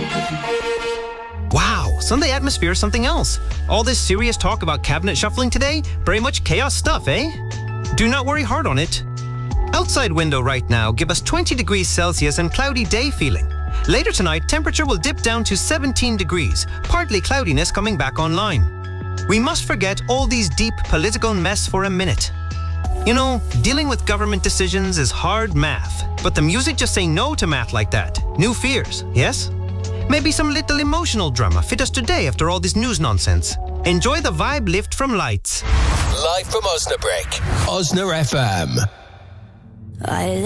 Wow, Sunday atmosphere is something else. All this serious talk about cabinet shuffling today, very much chaos stuff, eh? Do not worry hard on it. Outside window right now give us 20 degrees Celsius and cloudy day feeling. Later tonight, temperature will dip down to 17 degrees, partly cloudiness coming back online. We must forget all these deep political mess for a minute. You know, dealing with government decisions is hard math, but the music just say no to math like that. New fears, yes? Maybe some little emotional drama fit us today after all this news nonsense. Enjoy the vibe lift from Lights. Live from Osnabrück, Osna FM.